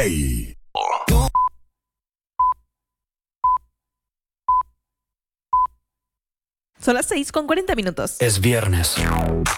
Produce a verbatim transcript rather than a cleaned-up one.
Play. Son las seis con cuarenta minutos. Es viernes.